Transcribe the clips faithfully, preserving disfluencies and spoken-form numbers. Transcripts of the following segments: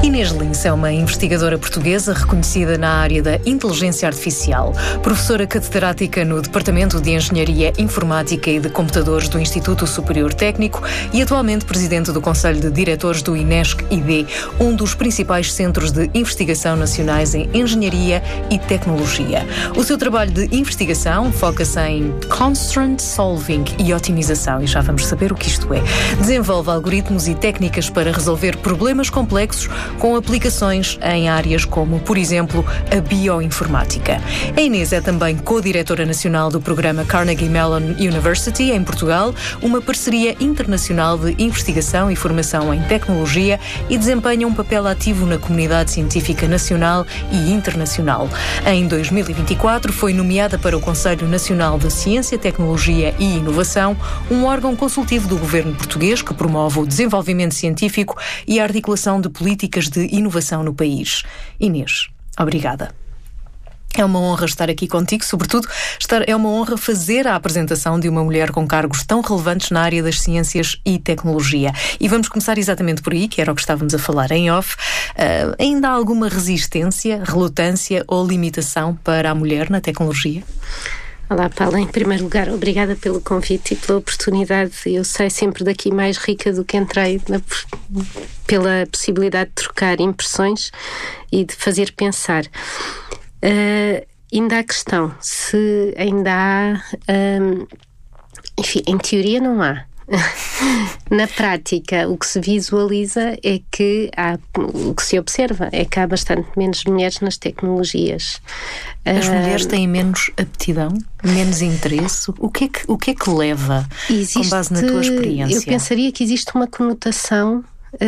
Inês Lins é uma investigadora portuguesa reconhecida na área da inteligência artificial, professora catedrática no Departamento de Engenharia Informática e de Computadores do Instituto Superior Técnico e atualmente presidente do Conselho de Diretores do INESC-I D, um dos principais centros de investigação nacionais em engenharia e tecnologia. O seu trabalho de investigação foca-se em constraint solving e otimização, e já vamos saber o que isto é. Desenvolve algoritmos e técnicas para resolver problemas complexos com aplicações em áreas como, por exemplo, a bioinformática. A Inês é também co-diretora nacional do programa Carnegie Mellon University, em Portugal, uma parceria internacional de investigação e formação em tecnologia, e desempenha um papel ativo na comunidade científica nacional e internacional. Em dois mil e vinte e quatro foi nomeada para o Conselho Nacional de Ciência, Tecnologia e Inovação, um órgão consultivo do governo português que promove o desenvolvimento científico e a articulação de políticas de inovação no país. Inês, obrigada. É uma honra estar aqui contigo, sobretudo estar, é uma honra fazer a apresentação de uma mulher com cargos tão relevantes na área das ciências e tecnologia. E vamos começar exatamente por aí, que era o que estávamos a falar em off. Uh, ainda há alguma resistência, relutância ou limitação para a mulher na tecnologia? Olá, Paula. Em primeiro lugar, obrigada pelo convite e pela oportunidade. Eu saio sempre daqui mais rica do que entrei, na, pela possibilidade de trocar impressões e de fazer pensar. Uh, ainda há questão, se ainda há... Um, enfim, em teoria não há. Na prática, o que se visualiza é que há, o que se observa é que há bastante menos mulheres nas tecnologias. As mulheres têm menos aptidão, menos interesse? O que é que, o que, é que leva, existe, com base na tua experiência? Eu pensaria que existe uma conotação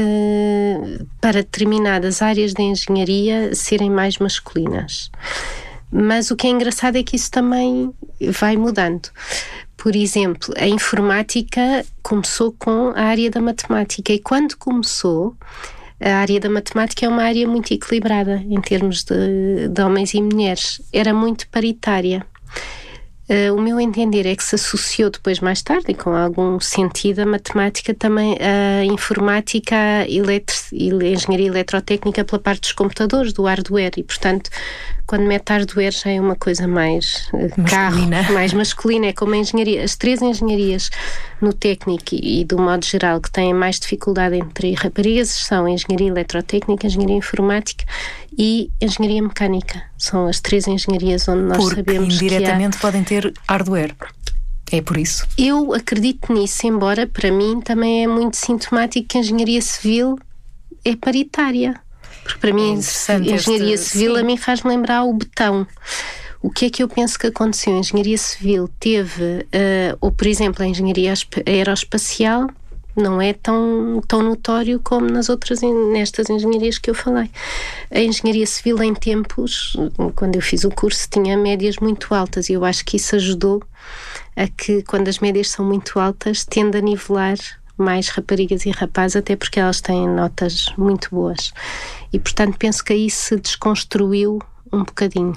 uh, para determinadas áreas da engenharia serem mais masculinas. Mas o que é engraçado é que isso também vai mudando. Por exemplo, a informática começou com a área da matemática, e quando começou, a área da matemática é uma área muito equilibrada em termos de, de homens e mulheres. Era muito paritária. Uh, o meu entender é que se associou depois, mais tarde, e com algum sentido, a matemática também, a informática, a, eletro, a engenharia eletrotécnica pela parte dos computadores, do hardware, e portanto, quando mete hardware já é uma coisa mais uh, carro, mais masculina, é como a engenharia. As três engenharias no técnico e, e do modo geral que têm mais dificuldade entre raparigas são a engenharia eletrotécnica, a engenharia informática e engenharia mecânica. São as três engenharias onde nós Porque sabemos que indiretamente há... podem ter hardware. É por isso? Eu acredito nisso, embora para mim também é muito sintomático que a engenharia civil é paritária. Porque para mim, a engenharia este... civil Sim. a mim faz-me lembrar o betão. O que é que eu penso que aconteceu? A engenharia civil teve, uh, ou por exemplo, a engenharia aeroespacial não é tão, tão notório como nas outras, nestas engenharias que eu falei. A engenharia civil em tempos, quando eu fiz o curso, tinha médias muito altas, e eu acho que isso ajudou a que, quando as médias são muito altas, tende a nivelar mais raparigas e rapazes, até porque elas têm notas muito boas. E, portanto, penso que aí se desconstruiu um bocadinho.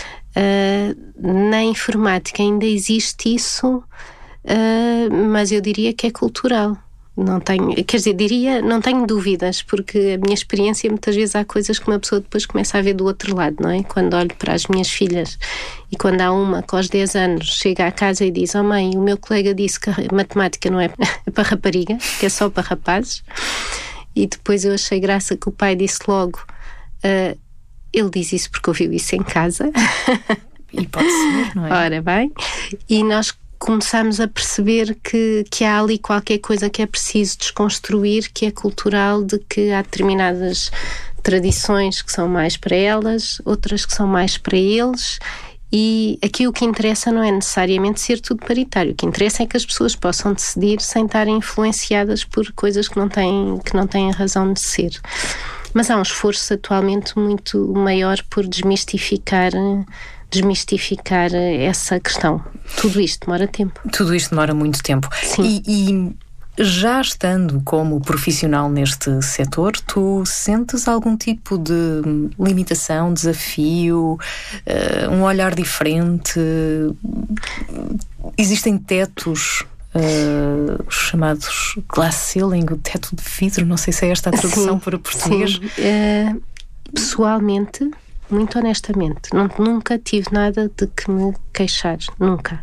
Uh, na informática ainda existe isso, uh, mas eu diria que é cultural. Não tenho, quer dizer, diria, não tenho dúvidas, porque a minha experiência, muitas vezes há coisas que uma pessoa depois começa a ver do outro lado, não é? Quando olho para as minhas filhas e quando há uma que aos dez anos chega à casa e diz: oh mãe, o meu colega disse que a matemática não é para rapariga, que é só para rapazes. E depois eu achei graça que o pai disse logo: uh, ele diz isso porque ouviu isso em casa. E pode ser, não é? Ora bem, e nós começamos a perceber que, que há ali qualquer coisa que é preciso desconstruir, que é cultural, de que há determinadas tradições que são mais para elas, outras que são mais para eles, e aqui o que interessa não é necessariamente ser tudo paritário. O que interessa é que as pessoas possam decidir sem estarem influenciadas por coisas que não têm, que não têm razão de ser. Mas há um esforço atualmente muito maior por desmistificar desmistificar essa questão. Tudo isto demora tempo. Tudo isto demora muito tempo. Sim. E, e já estando como profissional neste setor, tu sentes algum tipo de limitação, desafio, uh, um olhar diferente? Existem tetos uh, os chamados glass ceiling, o teto de vidro, não sei se é esta a tradução sim, para português. Sim. Uh, pessoalmente, muito honestamente, não, nunca tive nada de que me queixar, nunca.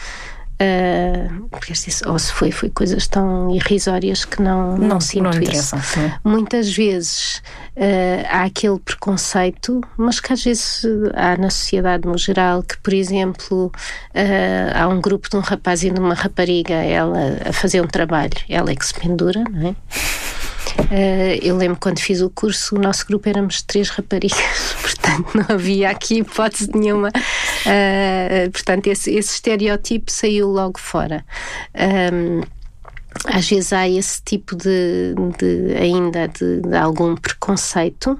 Uh, ou se foi, foi coisas tão irrisórias que não, não, não sinto não isso. Sim. Muitas vezes uh, há aquele preconceito, mas que às vezes há na sociedade no geral, que, por exemplo, uh, há um grupo de um rapaz e de uma rapariga, ela a fazer um trabalho, ela é que se pendura, não é? Uh, eu lembro quando fiz o curso, o nosso grupo éramos três raparigas, portanto não havia aqui hipótese nenhuma. Uh, portanto, esse, esse estereótipo saiu logo fora. Um, às vezes há esse tipo de, de ainda de, de algum preconceito.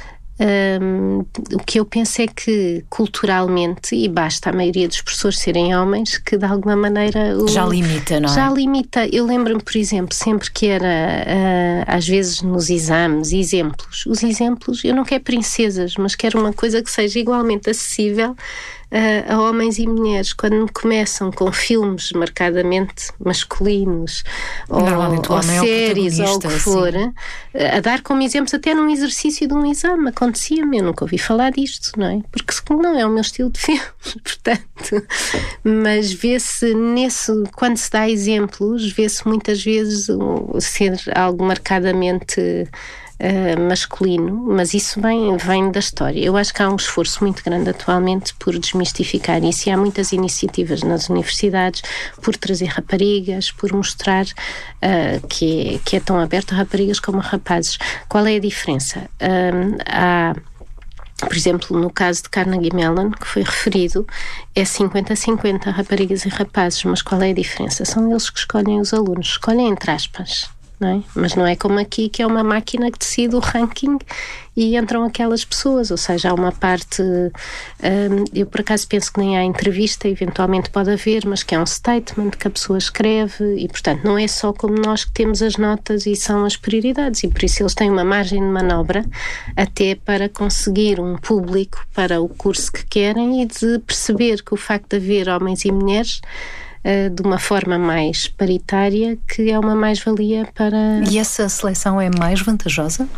Um, o que eu penso é que culturalmente, e basta a maioria dos professores serem homens, que de alguma maneira o, já limita, não é? Já limita. Eu lembro-me, por exemplo, sempre que era uh, às vezes nos exames, exemplos, os exemplos, eu não quero princesas, mas quero uma coisa que seja igualmente acessível Uh, a homens e mulheres. Quando me começam com filmes marcadamente masculinos ou, ou séries ou o que for, uh, a dar como exemplos até num exercício de um exame, acontecia-me, eu nunca ouvi falar disto, não é? Porque não é o meu estilo de filme, portanto, mas vê-se nesse, quando se dá exemplos, vê-se muitas vezes uh, ser algo marcadamente Uh, masculino, mas isso vem, vem da história. Eu acho que há um esforço muito grande atualmente por desmistificar isso, e há muitas iniciativas nas universidades por trazer raparigas, por mostrar uh, que, é, que é tão aberto a raparigas como a rapazes. Qual é a diferença? Uh, há Por exemplo, no caso de Carnegie Mellon, que foi referido, é cinquenta a cinquenta raparigas e rapazes, mas qual é a diferença? São eles que escolhem os alunos, escolhem entre aspas. Não é? Mas não é como aqui, que é uma máquina que decide o ranking e entram aquelas pessoas, ou seja, há uma parte, hum, eu por acaso penso que nem há entrevista, eventualmente pode haver, mas que é um statement que a pessoa escreve e, portanto, não é só como nós que temos as notas e são as prioridades, e por isso eles têm uma margem de manobra até para conseguir um público para o curso que querem, e de perceber que o facto de haver homens e mulheres de uma forma mais paritária, que é uma mais-valia para... E essa seleção é mais vantajosa?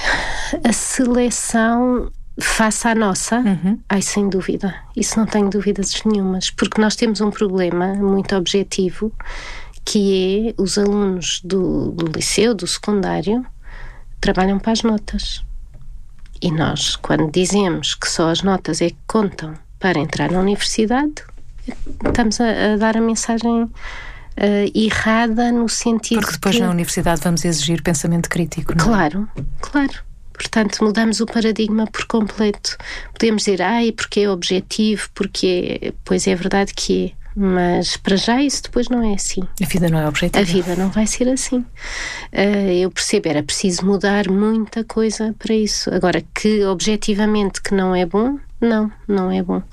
A seleção face à nossa? Uhum. Ai, sem dúvida. Isso não tenho dúvidas nenhumas, porque nós temos um problema muito objetivo, que é os alunos do, do liceu, do secundário, trabalham para as notas. E nós, quando dizemos que só as notas é que contam para entrar na universidade, estamos a, a dar a mensagem uh, errada, no sentido porque depois que... na universidade vamos exigir pensamento crítico, não é? Claro, claro. Portanto, mudamos o paradigma por completo. Podemos dizer, ai, porque é objetivo, porque... Pois é verdade que é, mas para já isso depois não é assim. A vida não é objetiva. A vida não vai ser assim. Uh, eu percebo, era preciso mudar muita coisa para isso. Agora, que objetivamente que não é bom, não, não é bom.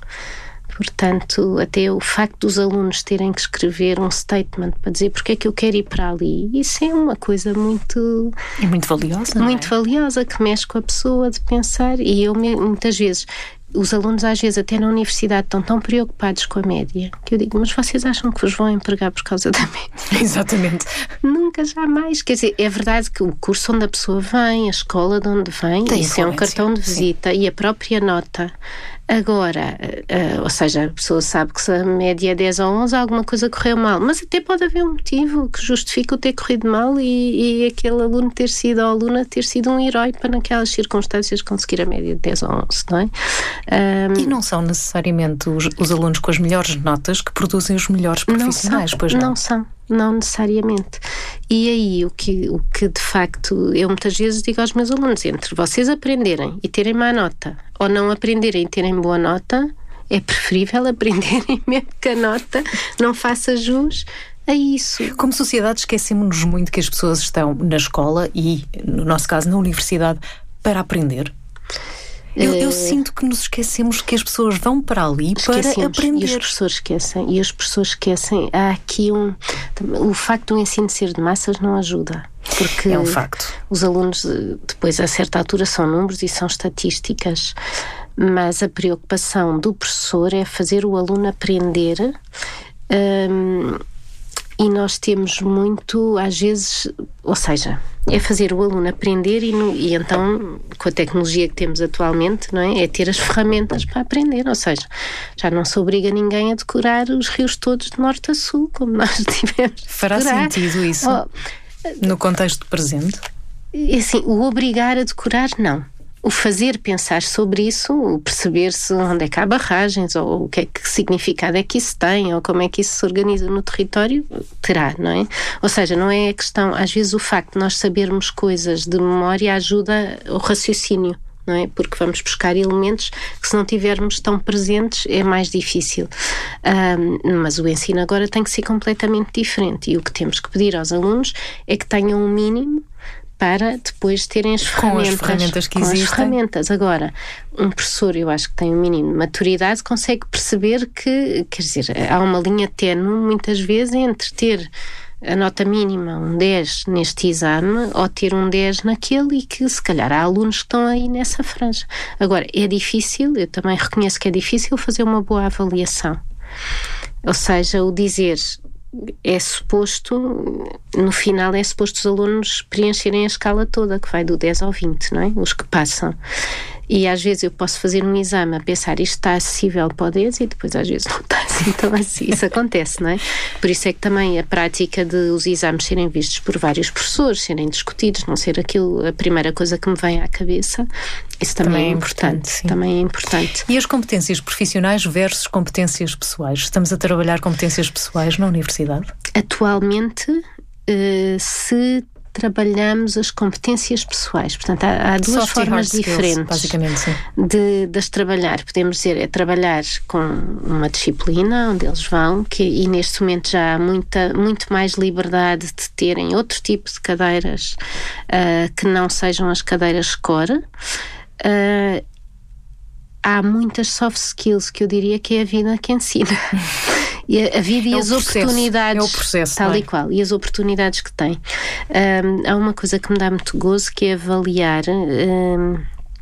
Portanto, até o facto dos alunos terem que escrever um statement para dizer porque é que eu quero ir para ali, isso é uma coisa muito... E muito valiosa, Muito não é? valiosa, que mexe com a pessoa de pensar. E eu, muitas vezes, os alunos às vezes até na universidade estão tão preocupados com a média, que eu digo, mas vocês acham que vos vão empregar por causa da média? Exatamente. Nunca, jamais. Quer dizer, é verdade que o curso onde a pessoa vem, a escola de onde vem, tem isso é um cartão de visita, sim. E a própria nota. Agora, uh, ou seja, a pessoa sabe que se a média é dez ou onze, alguma coisa correu mal, mas até pode haver um motivo que justifique o ter corrido mal e, e aquele aluno ter sido, ou aluna ter sido um herói para naquelas circunstâncias conseguir a média de dez ou onze, não é? Um, e não são necessariamente os, os alunos com as melhores notas que produzem os melhores profissionais, não são, pois não? Não são. Não necessariamente. E aí o que, o que de facto eu muitas vezes digo aos meus alunos, entre vocês aprenderem e terem má nota ou não aprenderem e terem boa nota, é preferível aprenderem mesmo que a nota não faça jus a isso. Como sociedade esquecemos-nos muito que as pessoas estão na escola e, no nosso caso, na universidade, para aprender. Eu, eu sinto que nos esquecemos que as pessoas vão para ali para aprender. E os professores esquecem. E os professores esquecem. Há aqui um... O facto do ensino ser de massas não ajuda. Porque é um facto. Os alunos, depois, a certa altura, são números e são estatísticas. Mas a preocupação do professor é fazer o aluno aprender... Hum, e nós temos muito, às vezes, ou seja, é fazer o aluno aprender e, no, e então, com a tecnologia que temos atualmente, não é? É ter as ferramentas para aprender, ou seja, já não se obriga ninguém a decorar os rios todos de norte a sul, como nós tivemos. Fará sentido isso oh, no contexto presente? Assim, o obrigar a decorar, não. O fazer pensar sobre isso, o perceber-se onde é que há barragens, ou o que é que significado é que isso tem, ou como é que isso se organiza no território, terá, não é? Ou seja, não é a questão, às vezes o facto de nós sabermos coisas de memória ajuda o raciocínio, não é? Porque vamos buscar elementos que, se não tivermos tão presentes, é mais difícil. Um, mas o ensino agora tem que ser completamente diferente, e o que temos que pedir aos alunos é que tenham um mínimo para depois terem as ferramentas. Com as ferramentas que com existem. As ferramentas. Agora, um professor, eu acho que tem um mínimo de maturidade, consegue perceber que, quer dizer, há uma linha ténue, muitas vezes, entre ter a nota mínima, um dez neste exame, ou ter um dez naquele, e que se calhar há alunos que estão aí nessa franja. Agora, é difícil, eu também reconheço que é difícil fazer uma boa avaliação. Ou seja, o dizer... é suposto, no final é suposto os alunos preencherem a escala toda, que vai do dez ao vinte, não é? Os que passam. E às vezes eu posso fazer um exame a pensar isto está acessível para o dez, e depois às vezes não está assim tão assim. Isso acontece, não é? Por isso é que também a prática de os exames serem vistos por vários professores, serem discutidos, não ser aquilo a primeira coisa que me vem à cabeça, isso também, também é importante. importante também é importante. E as competências profissionais versus competências pessoais? Estamos a trabalhar competências pessoais na universidade? Atualmente, uh, se trabalhamos as competências pessoais. Portanto, há, há duas Soft formas diferentes skills, basicamente, sim. de, de as trabalhar. Podemos dizer, é trabalhar com uma disciplina onde eles vão, que, e neste momento já há muita, muito mais liberdade de terem outro tipo de cadeiras uh, que não sejam as cadeiras core. Uh, há muitas soft skills que eu diria que é a vida que ensina. E a, a vida e é as processo, oportunidades, é o processo, tal é? E qual, e as oportunidades que tem. Um, há uma coisa que me dá muito gozo, que é avaliar um,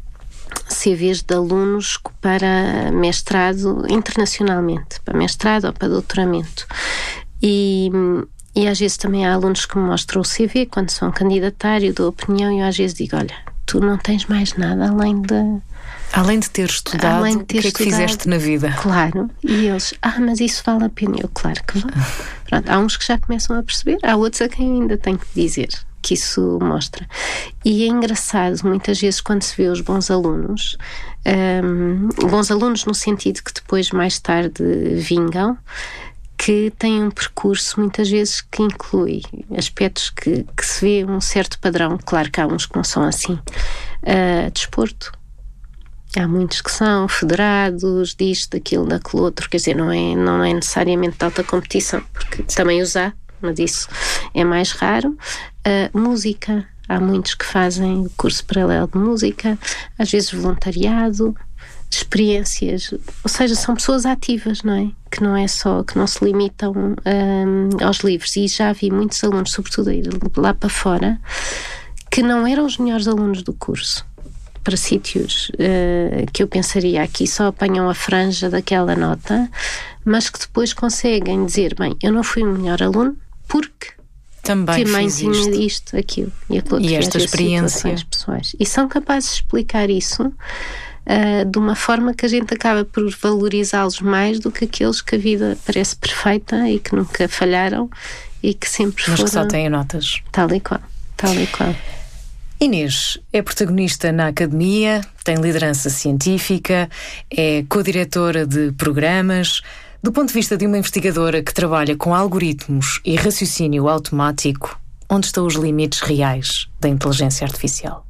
C Vs de alunos para mestrado internacionalmente, para mestrado ou para doutoramento. E, e às vezes também há alunos que me mostram o C V quando são candidatário, dou opinião, e eu às vezes digo, olha, tu não tens mais nada além de... Além de ter estudado, Além de ter o que estudado, é que fizeste na vida? Claro, e eles, ah, mas isso vale a pena. Eu, claro que vale. Pronto, há uns que já começam a perceber, há outros a quem ainda tenho que dizer que isso mostra. E é engraçado, muitas vezes, quando se vê os bons alunos, um, bons alunos no sentido que depois, mais tarde, vingam, que têm um percurso, muitas vezes, que inclui aspectos que, que se vê um certo padrão. Claro que há uns que não são assim. Uh, desporto. Há muitos que são federados, disto, daquilo, daquele outro, quer dizer, não é, não é necessariamente de alta competição, porque também os há, mas isso é mais raro. Uh, música, há muitos que fazem curso paralelo de música, às vezes voluntariado, experiências, ou seja, são pessoas ativas, não é? Que não é só, que não se limitam um, aos livros, e já vi muitos alunos, sobretudo a ir lá para fora, que não eram os melhores alunos do curso, para sítios uh, que eu pensaria aqui só apanham a franja daquela nota, mas que depois conseguem dizer, bem, eu não fui o melhor aluno porque também, também fiz tinha isto. isto, aquilo e aquilo, e esta experiência pessoais. E são capazes de explicar isso uh, de uma forma que a gente acaba por valorizá-los mais do que aqueles que a vida parece perfeita e que nunca falharam e que sempre mas foram... que só têm notas. Tal e qual, tal e qual. Inês é protagonista na academia, tem liderança científica, é co-diretora de programas. Do ponto de vista de uma investigadora que trabalha com algoritmos e raciocínio automático, onde estão os limites reais da inteligência artificial?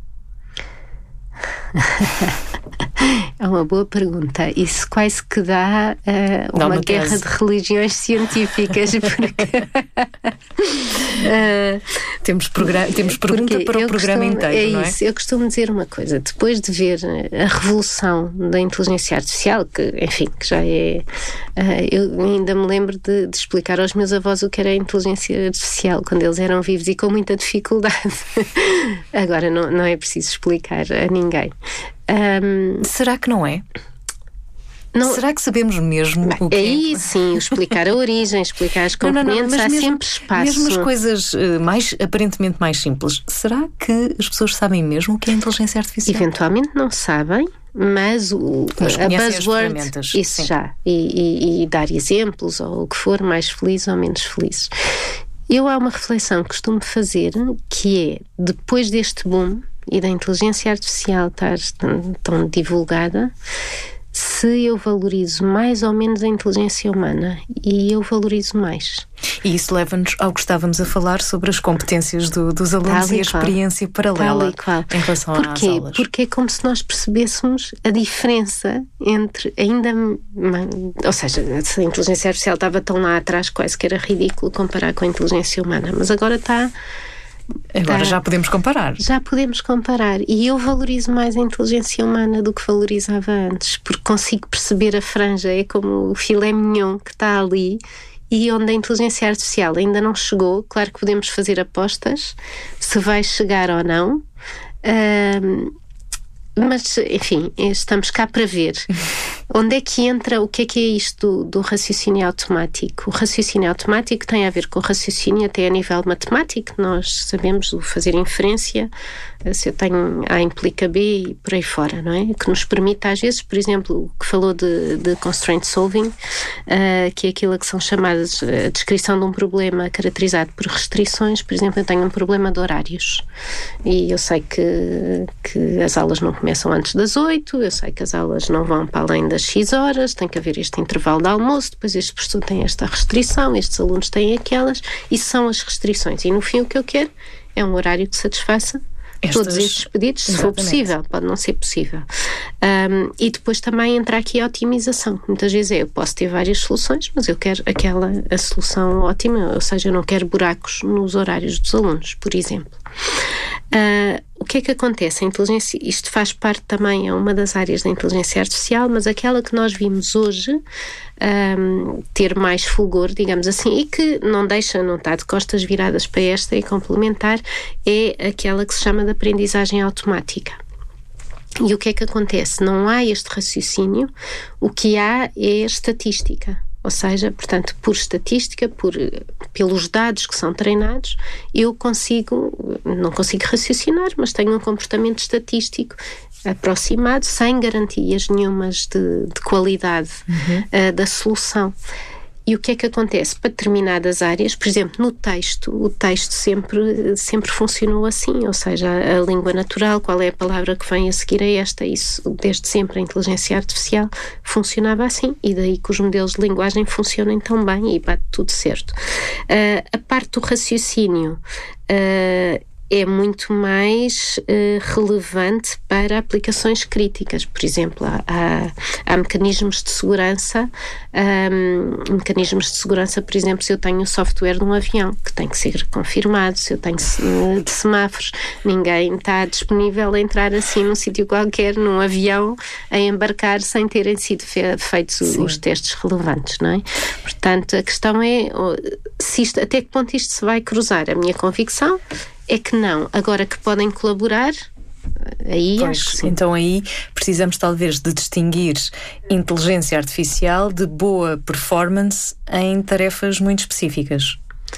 É uma boa pergunta. Isso quase que dá uh, uma, uma guerra tese. de religiões científicas. Porque uh, temos, temos pergunta para o programa costumo, inteiro, é não é? Isso. Eu costumo dizer uma coisa. Depois de ver a revolução da inteligência artificial, que, enfim, que já é... Uh, eu ainda me lembro de, de explicar aos meus avós o que era a inteligência artificial quando eles eram vivos e com muita dificuldade. Agora não, não é preciso explicar a ninguém. Um, Será que não é? Não, será que sabemos mesmo o que aí, é? sim, explicar a origem, explicar as componentes, não, não, não, há mesmo, sempre espaço. Mesmo as coisas mais, aparentemente mais simples, será que as pessoas sabem mesmo o que é inteligência artificial? Eventualmente não sabem, mas, o, mas a buzzword, isso sim. já, e, e, e dar exemplos, ou o que for, mais felizes ou menos felizes. Eu há uma reflexão que costumo fazer, que é, depois deste boom e da inteligência artificial estar tão, tão divulgada, se eu valorizo mais ou menos a inteligência humana, e eu valorizo mais. E isso leva-nos ao que estávamos a falar sobre as competências do, dos alunos e, e a experiência paralela em relação Porquê? às aulas. Porque é como se nós percebêssemos a diferença entre ainda... Ou seja, se a inteligência artificial estava tão lá atrás, quase que era ridículo comparar com a inteligência humana, mas agora está... Agora tá, já podemos comparar. Já podemos comparar. E eu valorizo mais a inteligência humana do que valorizava antes, porque consigo perceber a franja. É como o filé mignon que está ali, e onde a inteligência artificial ainda não chegou. Claro que podemos fazer apostas se vai chegar ou não. Um, mas, enfim, estamos cá para ver. Onde é que entra, o que é que é isto do, do raciocínio automático? O raciocínio automático tem a ver com o raciocínio até a nível matemático. Nós sabemos o fazer inferência, se eu tenho A implica B e por aí fora, não é? Que nos permite às vezes, por exemplo, o que falou de, de constraint solving, uh, que é aquilo que são chamadas a descrição de um problema caracterizado por restrições. Por exemplo, eu tenho um problema de horários e eu sei que, que as aulas não começam antes das oito, eu sei que as aulas não vão para além das X horas, tem que haver este intervalo de almoço, depois este professor tem esta restrição, estes alunos têm aquelas, e são as restrições. E no fim o que eu quero é um horário que satisfaça Estas... todos estes pedidos, se Exatamente. For possível, pode não ser possível. Um, e depois também entra aqui a otimização. Muitas vezes é, eu posso ter várias soluções, mas eu quero aquela a solução ótima, ou seja, eu não quero buracos nos horários dos alunos, por exemplo. Uh, o que é que acontece? A inteligência, isto faz parte também, é uma das áreas da inteligência artificial, mas aquela que nós vimos hoje um, ter mais fulgor, digamos assim, e que não deixa, não está de costas viradas para esta e complementar, é aquela que se chama de aprendizagem automática. E o que é que acontece? Não há este raciocínio, o que há é estatística. Ou seja, portanto, por estatística, por, pelos dados que são treinados, eu consigo, não consigo raciocinar, mas tenho um comportamento estatístico aproximado, sem garantias nenhumas de, de qualidade uhum. uh, da solução. E o que é que acontece? Para determinadas áreas, por exemplo, no texto, o texto sempre, sempre funcionou assim, ou seja, a, a língua natural, qual é a palavra que vem a seguir a esta, isso desde sempre a inteligência artificial funcionava assim, e daí que os modelos de linguagem funcionem tão bem e bate tudo certo. Uh, a parte do raciocínio uh, é muito mais uh, relevante para aplicações críticas. Por exemplo, há, há, há mecanismos de segurança, um, mecanismos de segurança, por exemplo, se eu tenho o software de um avião, que tem que ser confirmado, se eu tenho de semáforos, ninguém está disponível a entrar assim num sítio qualquer, num avião, a embarcar sem terem sido fe- feitos Sim. os testes relevantes, não é? Portanto, a questão é se isto, até que ponto isto se vai cruzar. A minha convicção é que não. Agora que podem colaborar, aí pois, acho que sim. Então aí precisamos talvez de distinguir inteligência artificial de boa performance em tarefas muito específicas.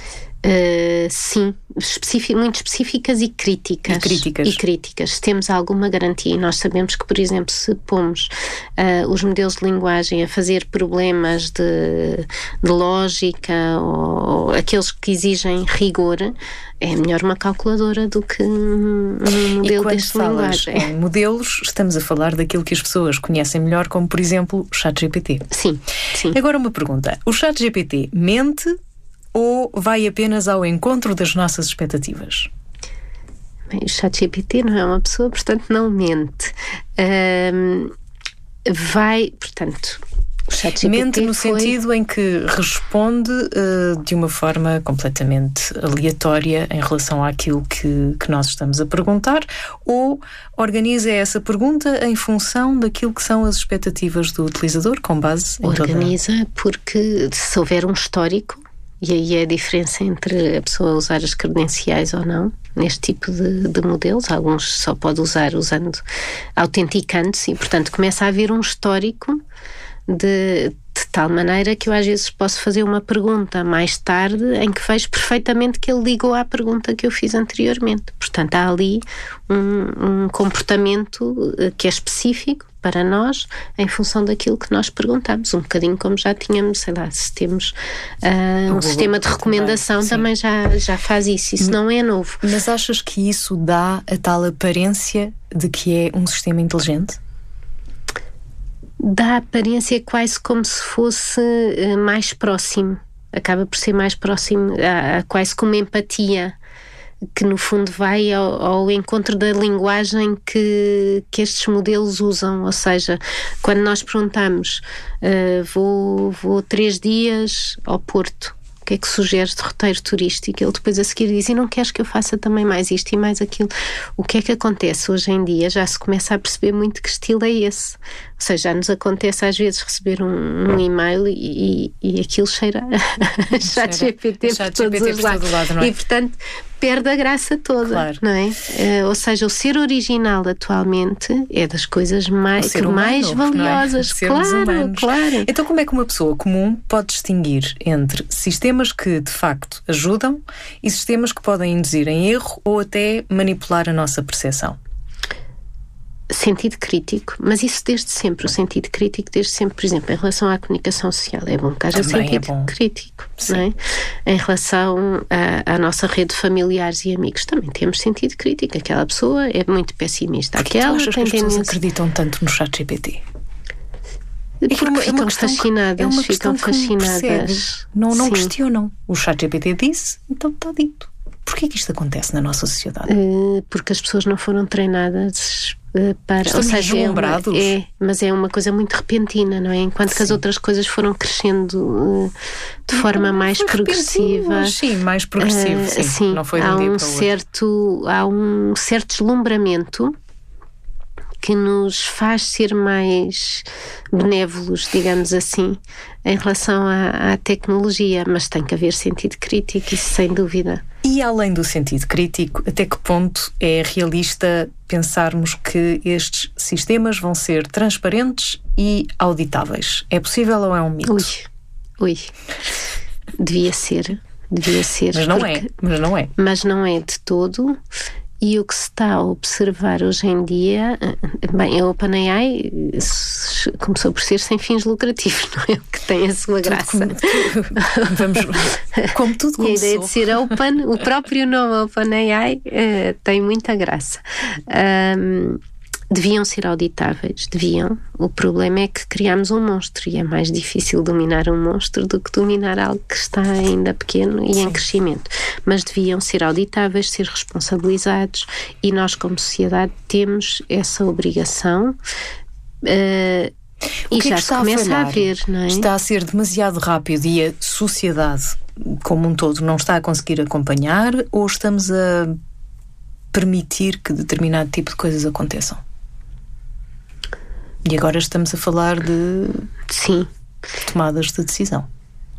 Uh, sim, específico, muito específicas e críticas. E críticas. E críticas. Se temos alguma garantia, e nós sabemos que, por exemplo, se pomos uh, os modelos de linguagem a fazer problemas de, de lógica ou, ou aqueles que exigem rigor, é melhor uma calculadora do que um modelo deste linguagem. Em modelos, estamos a falar daquilo que as pessoas conhecem melhor, como, por exemplo, o ChatGPT. Sim, sim. Agora uma pergunta. O ChatGPT mente ou vai apenas ao encontro das nossas expectativas? Bem, o ChatGPT não é uma pessoa, portanto não mente. Um, vai, portanto... Mente no foi... sentido em que responde uh, de uma forma completamente aleatória em relação àquilo que, que nós estamos a perguntar, ou organiza essa pergunta em função daquilo que são as expectativas do utilizador, com base em Organiza toda... porque se houver um histórico, e aí é a diferença entre a pessoa usar as credenciais ou não, neste tipo de, de modelos. Alguns só pode usar usando autenticando-se e, portanto, começa a haver um histórico de, de tal maneira que eu às vezes posso fazer uma pergunta mais tarde em que vejo perfeitamente que ele ligou à pergunta que eu fiz anteriormente. Portanto, há ali um, um comportamento que é específico para nós em função daquilo que nós perguntamos. Um bocadinho como já tínhamos, sei lá, se temos uh, um sistema de recomendação também, também já, já faz isso. Isso não é novo. Mas achas que isso dá a tal aparência de que é um sistema inteligente? Dá a aparência quase como se fosse uh, mais próximo. Acaba por ser mais próximo, uh, quase como empatia, que no fundo vai ao, ao encontro da linguagem que, que estes modelos usam. Ou seja, quando nós perguntamos uh, vou, vou três dias ao Porto, o que é que sugeres de roteiro turístico? Ele depois a seguir diz, e não queres que eu faça também mais isto e mais aquilo? O que é que acontece hoje em dia? Já se começa a perceber muito que estilo é esse. Ou seja, já nos acontece às vezes receber um, um e-mail e, e, e aquilo cheira a chat G P T por todos os lados. Lado, é? E portanto perde a graça toda, claro. Não é? Uh, ou seja, o ser original atualmente é das coisas mais, que humano, mais valiosas. É? Claro, humanos. Claro. Então como é que uma pessoa comum pode distinguir entre sistemas que de facto ajudam e sistemas que podem induzir em erro ou até manipular a nossa percepção? Sentido crítico, mas isso desde sempre, o sentido crítico desde sempre, por exemplo, em relação à comunicação social, é bom que haja sentido é crítico, não é? Em relação à, à nossa rede de familiares e amigos, também temos sentido crítico. Aquela pessoa é muito pessimista. Porque Aquela tu achas que as pessoas acreditam tanto no chat G P T? Porque é uma, ficam é fascinadas, é uma ficam fascinadas. Não, não questionam. O chat G P T disse, então está dito. Porquê que isto acontece na nossa sociedade? Uh, porque as pessoas não foram treinadas uh, para... Estamos ou seja, deslumbrados. É, é, mas é uma coisa muito repentina, não é? Enquanto sim. que as outras coisas foram crescendo uh, de forma não, mais progressiva. Sim, mais progressivo, uh, sim. sim. Não foi há, um um certo, há um certo deslumbramento que nos faz ser mais benévolos, digamos assim, em relação à, à tecnologia, mas tem que haver sentido crítico, isso sem dúvida. E além do sentido crítico, até que ponto é realista pensarmos que estes sistemas vão ser transparentes e auditáveis? É possível ou é um mito? Ui, ui. Devia ser, devia ser. Mas não é, mas não é. Mas não é de todo. E o que se está a observar hoje em dia, bem, a OpenAI começou por ser sem fins lucrativos, não é? O que tem a sua tudo graça. Como, vamos, como tudo começou. E a ideia de ser open, o próprio nome OpenAI uh, tem muita graça. Um, Deviam ser auditáveis, deviam. O problema é que criamos um monstro e é mais difícil dominar um monstro do que dominar algo que está ainda pequeno e Sim. em crescimento. Mas deviam ser auditáveis, ser responsabilizados e nós como sociedade temos essa obrigação uh, e já se começa a, a ver, não é? Está a ser demasiado rápido e a sociedade como um todo não está a conseguir acompanhar ou estamos a permitir que determinado tipo de coisas aconteçam? E agora estamos a falar de Sim. tomadas de decisão.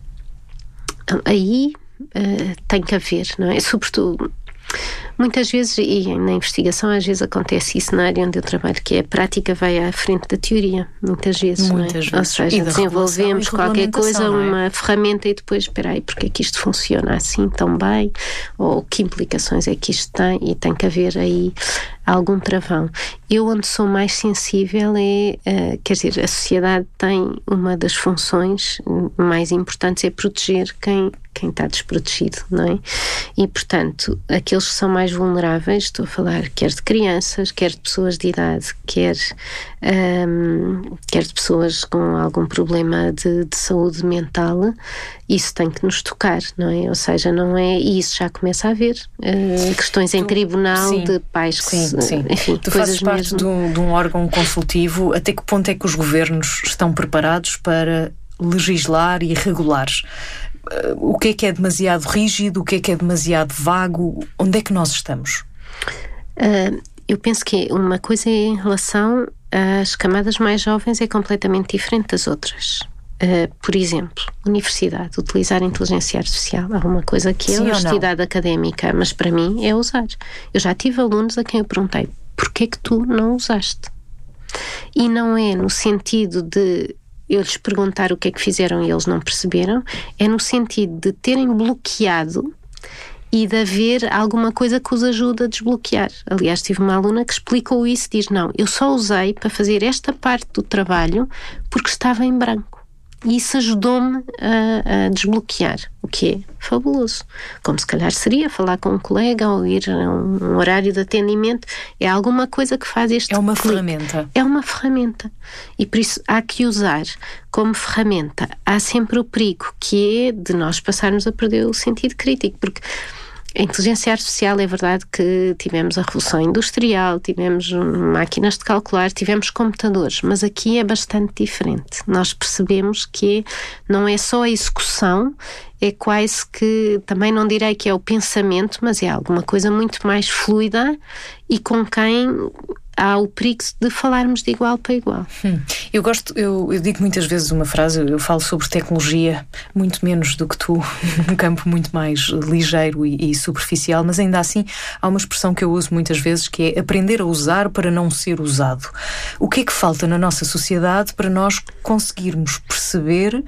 Aí uh, tem que haver, não é? Sobretudo, muitas vezes, e na investigação às vezes acontece isso na área onde eu trabalho, que é a prática vai à frente da teoria, muitas vezes, muitas não é? vezes. Ou seja, desenvolvemos qualquer coisa, uma é? ferramenta e depois, espera aí, porque é que isto funciona assim tão bem? Ou que implicações é que isto tem? E tem que haver aí algum travão. Eu onde sou mais sensível é, uh, quer dizer, a sociedade tem uma das funções mais importantes é proteger quem, quem está desprotegido, não é? E, portanto, aqueles que são mais vulneráveis, estou a falar quer de crianças, quer de pessoas de idade, quer, um, quer de pessoas com algum problema de, de saúde mental, isso tem que nos tocar, não é? Ou seja, não é... E isso já começa a haver uh, questões em tu, tribunal sim, de pais que sim, se... Sim. Enfim, tu fazes parte de um, de um órgão consultivo. Até que ponto é que os governos estão preparados para legislar e regular? Uh, o que é que é demasiado rígido? O que é que é demasiado vago? Onde é que nós estamos? Uh, eu penso que uma coisa é em relação às camadas mais jovens é completamente diferente das outras. Uh, por exemplo, universidade, utilizar a inteligência artificial é uma coisa que é honestidade académica, mas para mim é usar. Eu já tive alunos a quem eu perguntei porquê é que tu não usaste? E não é no sentido de eu lhes perguntar o que é que fizeram e eles não perceberam, é no sentido de terem bloqueado e de haver alguma coisa que os ajude a desbloquear. Aliás, tive uma aluna que explicou isso, diz, não, eu só usei para fazer esta parte do trabalho porque estava em branco. E isso ajudou-me a, a desbloquear, o que é fabuloso. Como se calhar seria falar com um colega ou ir a um horário de atendimento. É alguma coisa que faz este É uma clique. ferramenta. É uma ferramenta. E por isso há que usar como ferramenta. Há sempre o perigo que é de nós passarmos a perder o sentido crítico, porque a inteligência artificial, é verdade que tivemos a revolução industrial, tivemos máquinas de calcular, tivemos computadores, mas aqui é bastante diferente. Nós percebemos que não é só a execução, é quase que, também não direi que é o pensamento, mas é alguma coisa muito mais fluida e com quem há o perigo de falarmos de igual para igual. Hum. Eu gosto, eu, eu digo muitas vezes uma frase, eu falo sobre tecnologia muito menos do que tu, num campo muito mais ligeiro e, e superficial, mas ainda assim há uma expressão que eu uso muitas vezes que é aprender a usar para não ser usado. O que é que falta na nossa sociedade para nós conseguirmos perceber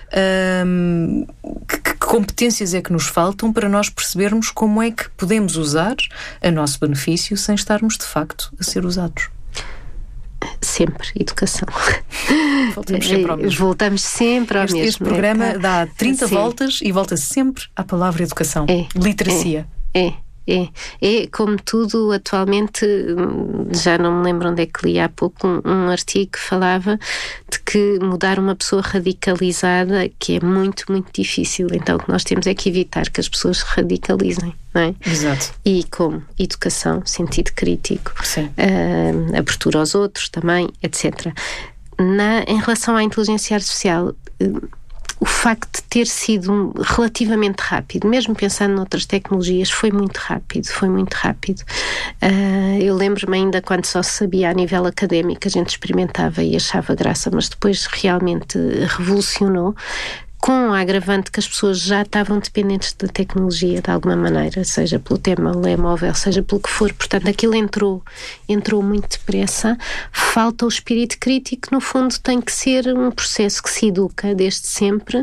hum, que, que competências é que nos faltam para nós percebermos como é que podemos usar a nosso benefício sem estarmos de facto a ser usados? Sempre educação. Voltamos sempre ao mesmo. Voltamos sempre ao este, mesmo. Este programa é, dá trinta sim. voltas e volta sempre à palavra educação. É, literacia. É, é. É, é como tudo atualmente, já não me lembro onde é que li há pouco um, um artigo que falava de que mudar uma pessoa radicalizada, que é muito, muito difícil, então o que nós temos é que evitar que as pessoas se radicalizem, não é? Exato. E como educação, sentido crítico, uh, abertura aos outros também, etcétera. Na, em relação à inteligência artificial, o facto de ter sido relativamente rápido, mesmo pensando noutras tecnologias, foi muito rápido, foi muito rápido. Uh, eu lembro-me ainda quando só se sabia a nível académico, a gente experimentava e achava graça, mas depois realmente revolucionou, com a agravante que as pessoas já estavam dependentes da tecnologia de alguma maneira, seja pelo telemóvel, seja pelo que for. Portanto, aquilo entrou, entrou muito depressa. Falta o espírito crítico, no fundo tem que ser um processo que se educa desde sempre.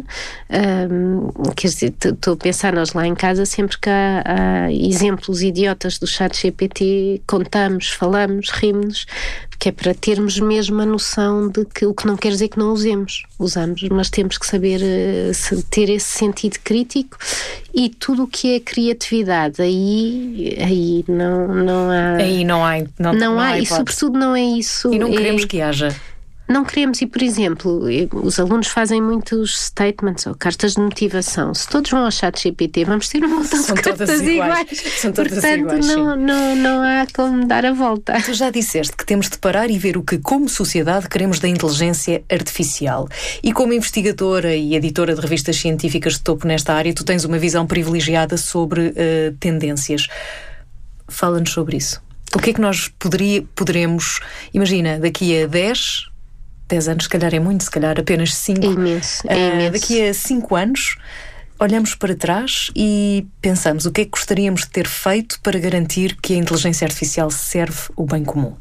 Um, quer dizer, estou a pensar, nós lá em casa, sempre que há, há exemplos idiotas do chat G P T, contamos, falamos, rimos-nos, que é para termos mesmo a noção de que, o que não quer dizer que não usemos, usamos, mas temos que saber uh, ter esse sentido crítico e tudo o que é criatividade, aí, aí não, não há... Aí não há, não, não, não há, há e sobretudo não é isso... E não é, queremos que haja. Não queremos, e por exemplo, os alunos fazem muitos statements ou cartas de motivação. Se todos vão ao chat G P T, vamos ter um montão de cartas iguais. iguais. São todas Portanto, iguais. Não, não, não há como dar a volta. Tu já disseste que temos de parar e ver o que, como sociedade, queremos da inteligência artificial. E como investigadora e editora de revistas científicas de topo nesta área, tu tens uma visão privilegiada sobre uh, tendências. Fala-nos sobre isso. O que é que nós poderia, poderemos... Imagina, daqui a dez... dez anos, se calhar é muito, se calhar apenas cinco. É imenso, é imenso. Uh, daqui a cinco anos, olhamos para trás e pensamos o que é que gostaríamos de ter feito para garantir que a inteligência artificial serve o bem comum?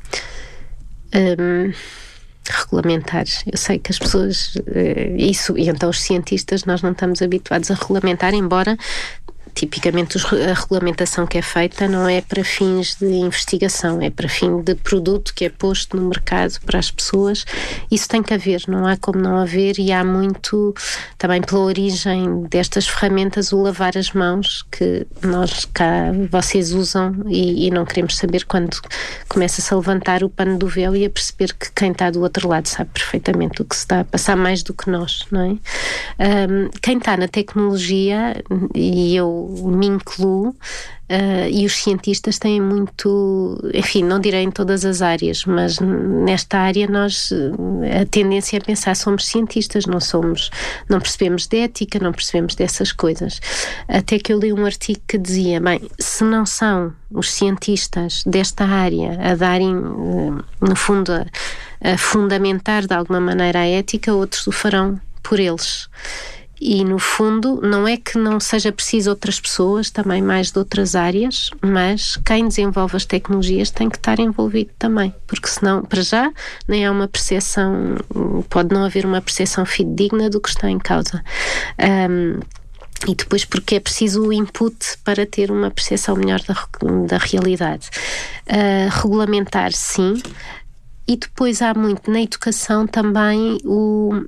Um, regulamentar. Eu sei que as pessoas, uh, isso, e então os cientistas, nós não estamos habituados a regulamentar, embora... Tipicamente a regulamentação que é feita não é para fins de investigação, é para fim de produto que é posto no mercado para as pessoas. Isso tem que haver, não há como não haver, e há muito, também pela origem destas ferramentas, o lavar as mãos, que nós cá, vocês usam e, e não queremos saber quando começa-se a levantar o pano do véu e a perceber que quem está do outro lado sabe perfeitamente o que se está a passar mais do que nós, não é? Um, quem está na tecnologia, e eu me incluo, uh, e os cientistas têm muito, enfim, não direi em todas as áreas, mas nesta área nós, a tendência é pensar, somos cientistas, não somos, não percebemos de ética, não percebemos dessas coisas. Até que eu li um artigo que dizia, bem, se não são os cientistas desta área a darem, uh, no fundo, a, a fundamentar de alguma maneira a ética, outros o farão por eles. E, no fundo, não é que não seja preciso outras pessoas, também mais de outras áreas, mas quem desenvolve as tecnologias tem que estar envolvido também, porque senão, para já, nem há uma percepção, pode não haver uma percepção fidedigna do que está em causa. Um, E depois porque é preciso o input para ter uma percepção melhor da, da realidade. Uh, regulamentar, sim. E depois há muito na educação também o,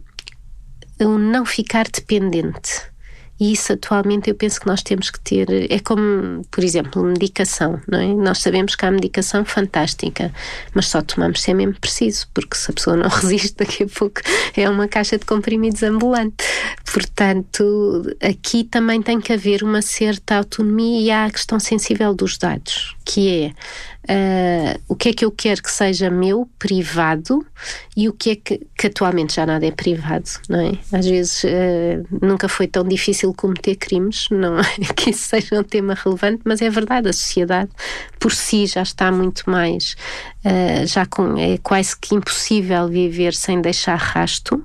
o não ficar dependente. E isso atualmente eu penso que nós temos que ter, é como, por exemplo, medicação, não é? Nós sabemos que há medicação fantástica, mas só tomamos se é mesmo preciso, porque se a pessoa não resiste, daqui a pouco é uma caixa de comprimidos ambulante. Portanto, aqui também tem que haver uma certa autonomia e há a questão sensível dos dados, que é Uh, o que é que eu quero que seja meu, privado, e o que é que, que atualmente já nada é privado, não é? Às vezes uh, nunca foi tão difícil cometer crimes, não é que isso seja um tema relevante, mas é verdade, a sociedade por si já está muito mais, uh, já com, é quase que impossível viver sem deixar rasto.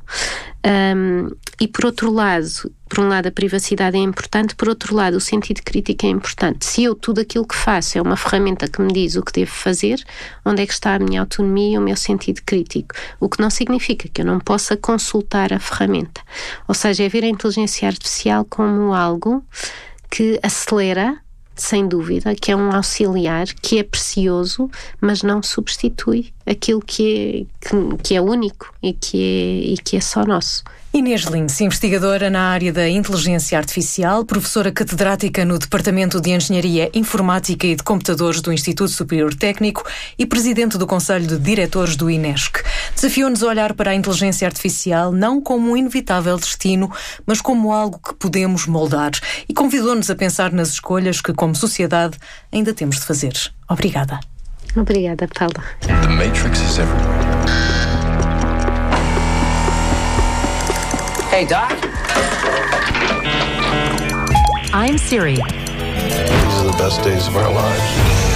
Um, e por outro lado, por um lado a privacidade é importante, por outro lado o sentido crítico é importante. Se eu tudo aquilo que faço é uma ferramenta que me diz o que devo fazer, onde é que está a minha autonomia e o meu sentido crítico? O que não significa que eu não possa consultar a ferramenta. Ou seja, é ver a inteligência artificial como algo que acelera, sem dúvida, que é um auxiliar, que é precioso, mas não substitui aquilo que é, que, que é único e que é, e que é só nosso. Inês Lins, investigadora na área da inteligência artificial, professora catedrática no Departamento de Engenharia Informática e de Computadores do Instituto Superior Técnico e presidente do Conselho de Diretores do INESC. Desafiou-nos a olhar para a inteligência artificial não como um inevitável destino, mas como algo que podemos moldar, e convidou-nos a pensar nas escolhas que, como sociedade, ainda temos de fazer. Obrigada. Obrigada, Paula. The Matrix is everywhere. Hey, Doc. I'm Siri. These are the best days of our lives.